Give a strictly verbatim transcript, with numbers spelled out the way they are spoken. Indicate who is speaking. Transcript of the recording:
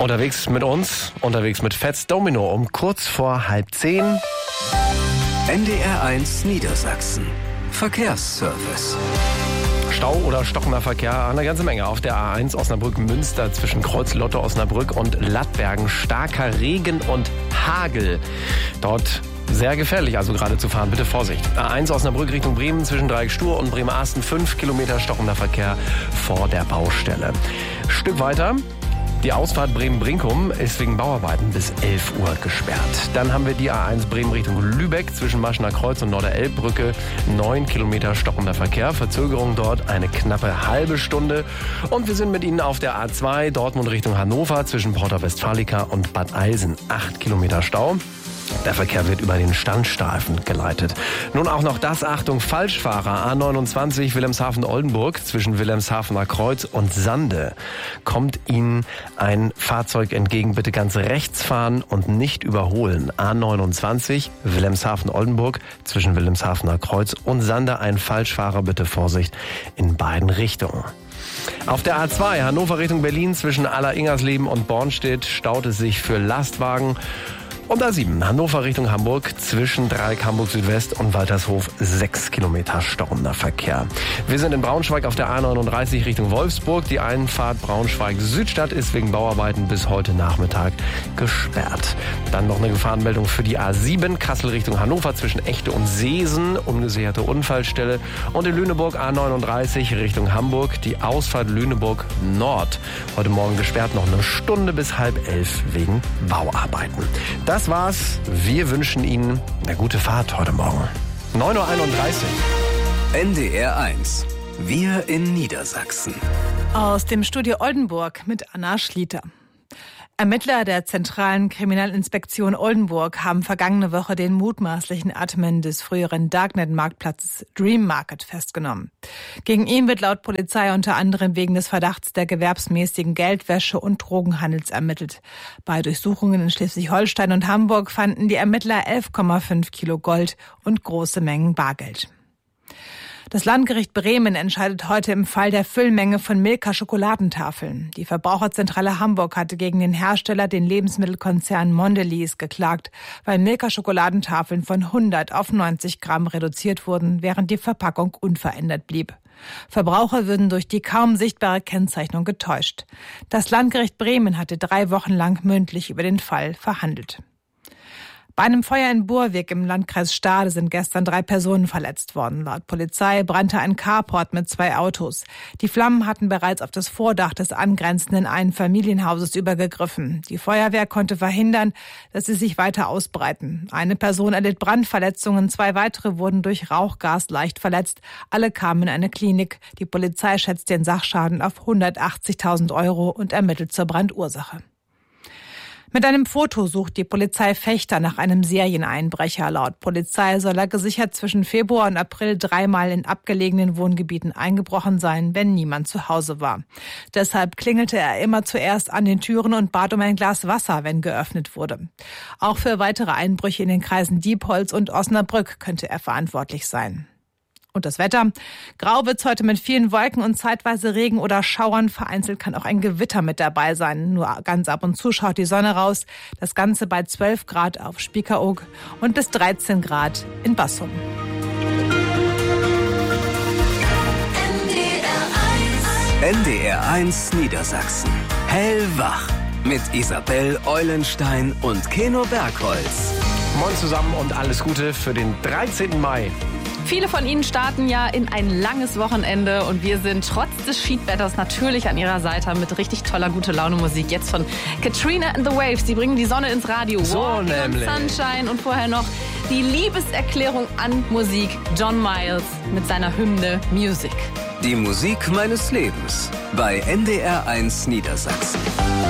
Speaker 1: Unterwegs mit uns, unterwegs mit Fats Domino um kurz vor halb zehn.
Speaker 2: N D R eins Niedersachsen. Verkehrsservice.
Speaker 1: Stau oder stockender Verkehr, eine ganze Menge auf der A eins Osnabrück-Münster zwischen Kreuz-Lotte Osnabrück und Lattbergen. Starker Regen und Hagel. Dort sehr gefährlich, also gerade zu fahren. Bitte Vorsicht. A eins Osnabrück Richtung Bremen zwischen Dreieck-Stur und Bremerhaven. fünf Kilometer stockender Verkehr vor der Baustelle. Stück weiter. Die Ausfahrt Bremen-Brinkum ist wegen Bauarbeiten bis elf Uhr gesperrt. Dann haben wir die A eins Bremen Richtung Lübeck zwischen Maschener Kreuz und Norderelbbrücke. neun Kilometer stockender Verkehr. Verzögerung dort eine knappe halbe Stunde. Und wir sind mit Ihnen auf der A zwei Dortmund Richtung Hannover zwischen Porta Westfalica und Bad Eilsen. acht Kilometer Stau. Der Verkehr wird über den Standstreifen geleitet. Nun auch noch das, Achtung, Falschfahrer. A neunundzwanzig Wilhelmshaven-Oldenburg zwischen Wilhelmshavener Kreuz und Sande. Kommt Ihnen ein Fahrzeug entgegen, bitte ganz rechts fahren und nicht überholen. A neunundzwanzig Wilhelmshaven-Oldenburg zwischen Wilhelmshavener Kreuz und Sande. Ein Falschfahrer, bitte Vorsicht in beiden Richtungen. Auf der A zwei Hannover Richtung Berlin zwischen Aller-Ingersleben und Bornstedt staut es sich für Lastwagen. Und A sieben, Hannover Richtung Hamburg, zwischen Dreieck Hamburg Südwest und Waltershof, sechs Kilometer stockender Verkehr. Wir sind in Braunschweig auf der A neununddreißig Richtung Wolfsburg. Die Einfahrt Braunschweig-Südstadt ist wegen Bauarbeiten bis heute Nachmittag gesperrt. Dann noch eine Gefahrenmeldung für die A sieben, Kassel Richtung Hannover, zwischen Echte und Seesen, ungesicherte Unfallstelle. Und in Lüneburg A neununddreißig Richtung Hamburg, die Ausfahrt Lüneburg Nord. Heute Morgen gesperrt, noch eine Stunde bis halb elf wegen Bauarbeiten. Das war's. Wir wünschen Ihnen eine gute Fahrt heute Morgen. neun Uhr einunddreißig.
Speaker 2: N D R eins. Wir in Niedersachsen.
Speaker 3: Aus dem Studio Oldenburg mit Anna Schlieter. Ermittler der Zentralen Kriminalinspektion Oldenburg haben vergangene Woche den mutmaßlichen Admin des früheren Darknet-Marktplatzes Dream Market festgenommen. Gegen ihn wird laut Polizei unter anderem wegen des Verdachts der gewerbsmäßigen Geldwäsche und Drogenhandels ermittelt. Bei Durchsuchungen in Schleswig-Holstein und Hamburg fanden die Ermittler elf Komma fünf Kilo Gold und große Mengen Bargeld. Das Landgericht Bremen entscheidet heute im Fall der Füllmenge von Milka-Schokoladentafeln. Die Verbraucherzentrale Hamburg hatte gegen den Hersteller, den Lebensmittelkonzern Mondelez, geklagt, weil Milka-Schokoladentafeln von hundert auf neunzig Gramm reduziert wurden, während die Verpackung unverändert blieb. Verbraucher würden durch die kaum sichtbare Kennzeichnung getäuscht. Das Landgericht Bremen hatte drei Wochen lang mündlich über den Fall verhandelt. Bei einem Feuer in Burwig im Landkreis Stade sind gestern drei Personen verletzt worden. Laut Polizei brannte ein Carport mit zwei Autos. Die Flammen hatten bereits auf das Vordach des angrenzenden Einfamilienhauses übergegriffen. Die Feuerwehr konnte verhindern, dass sie sich weiter ausbreiten. Eine Person erlitt Brandverletzungen, zwei weitere wurden durch Rauchgas leicht verletzt. Alle kamen in eine Klinik. Die Polizei schätzt den Sachschaden auf hundertachtzigtausend Euro und ermittelt zur Brandursache. Mit einem Foto sucht die Polizei Fechter nach einem Serieneinbrecher. Laut Polizei soll er gesichert zwischen Februar und April dreimal in abgelegenen Wohngebieten eingebrochen sein, wenn niemand zu Hause war. Deshalb klingelte er immer zuerst an den Türen und bat um ein Glas Wasser, wenn geöffnet wurde. Auch für weitere Einbrüche in den Kreisen Diepholz und Osnabrück könnte er verantwortlich sein. Und das Wetter. Grau wird's heute mit vielen Wolken und zeitweise Regen oder Schauern. Vereinzelt kann auch ein Gewitter mit dabei sein. Nur ganz ab und zu schaut die Sonne raus. Das Ganze bei zwölf Grad auf Spiekeroog und bis dreizehn Grad in Bassum.
Speaker 2: N D R eins Niedersachsen. Hellwach. Mit Isabel Eulenstein und Keno Bergholz.
Speaker 1: Moin zusammen und alles Gute für den dreizehnten Mai.
Speaker 4: Viele von Ihnen starten ja in ein langes Wochenende und wir sind trotz des Schiedwetters natürlich an Ihrer Seite mit richtig toller Gute-Laune-Musik. Jetzt von Katrina and the Waves. Sie bringen die Sonne ins Radio.
Speaker 1: So
Speaker 4: Walking on
Speaker 1: nämlich.
Speaker 4: Sunshine und vorher noch die Liebeserklärung an Musik. John Miles mit seiner Hymne Music.
Speaker 2: Die Musik meines Lebens bei N D R eins Niedersachsen.